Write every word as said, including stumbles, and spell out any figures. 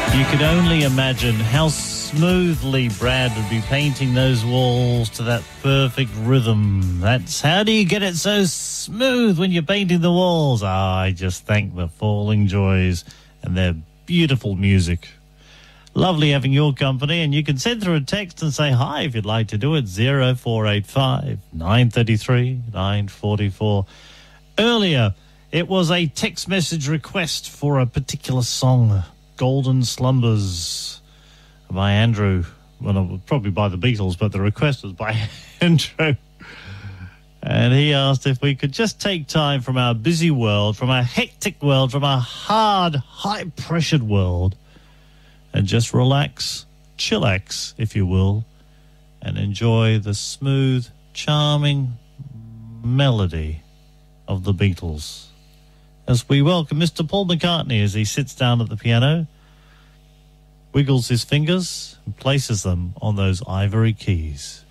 You could only imagine how smoothly Brad would be painting those walls to that perfect rhythm. That's how do you get it so smooth when you're painting the walls? Ah, I just thank the Falling Joys and their beautiful music. Lovely having your company, and you can send through a text and say hi if you'd like to do it. zero four eight five, nine three three, nine four four. Earlier, it was a text message request for a particular song, Golden Slumbers, by Andrew. Well, it was probably by the Beatles, but the request was by Andrew. And he asked if we could just take time from our busy world, from our hectic world, from our hard, high-pressured world, and just relax, chillax, if you will, and enjoy the smooth, charming melody of the Beatles. As we welcome Mister Paul McCartney as he sits down at the piano, wiggles his fingers, and places them on those ivory keys.